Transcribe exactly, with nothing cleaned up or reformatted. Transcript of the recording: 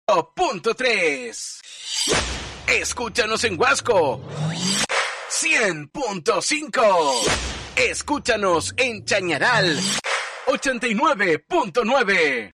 punto tres. Escúchanos en Huasco cien punto cinco. Escúchanos en Chañaral ochenta y nueve punto nueve.